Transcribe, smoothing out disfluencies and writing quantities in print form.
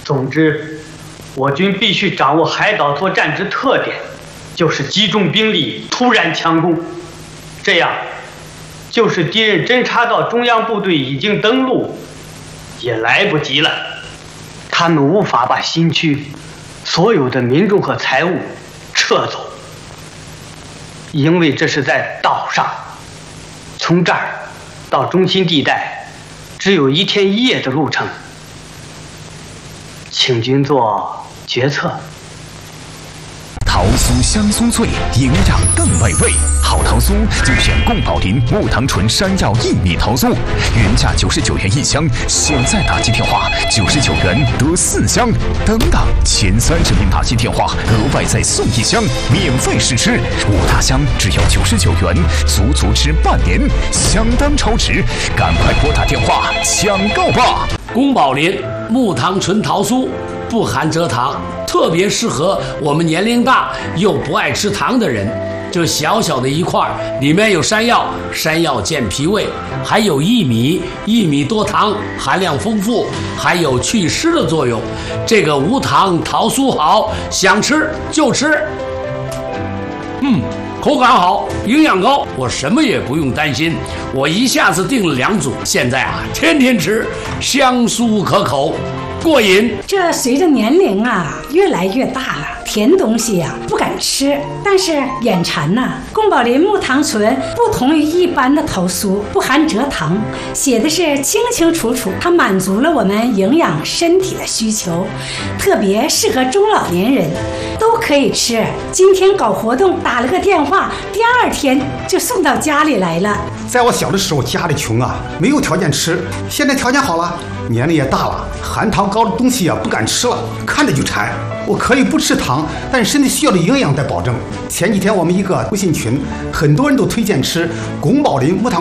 总之，我军必须掌握海岛作战之特点，就是集中兵力，突然强攻。这样，就是敌人侦察到中央部队已经登陆，也来不及了。他们无法把新区所有的民众和财物撤走，因为这是在岛上，从这儿到中心地带只有1天1夜的路程。请君做决策。 桃酥香酥脆，营养更美味。好桃酥就选宫保林木糖醇山药薏米桃酥，原价99元1箱，现在打击电话99元得4箱。等等，前30名打击电话额外再送1箱，免费试吃。5大箱只要99元，足足吃半年，相当超值。赶快拨打电话抢购吧！ 宫保林木糖醇桃酥不含蔗糖，特别适合我们年龄大又不爱吃糖的人。就小小的一块，里面有山药，山药健脾胃，还有薏米，薏米多糖，含量丰富，还有祛湿的作用。这个无糖桃酥好，想吃就吃。口感好，营养高，我什么也不用担心。我一下子订了2组，现在天天吃，香酥可口，过瘾。 这随着年龄越来越大了，甜东西不敢吃，但是眼馋宫保林木糖醇不同于一般的桃酥，不含蔗糖，写的是清清楚楚，它满足了我们营养身体的需求，特别适合中老年人，都可以吃。今天搞活动打了个电话，第2天就送到家里来了。 在我小的时候，家里穷没有条件吃，现在条件好了，年龄也大了，含糖高的东西不敢吃了，看着就馋。我可以不吃糖，但是身体需要的营养得保证。前几天我们一个微信群，很多人都推荐吃宫保林木糖